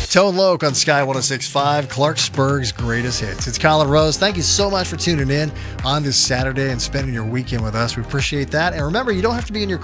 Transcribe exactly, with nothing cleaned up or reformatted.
Tone Loc on Sky one oh six point five, Clarksburg's greatest hits. It's Colin Rose. Thank you so much for tuning in on this Saturday and spending your weekend with us. We appreciate that. And remember, you don't have to be in your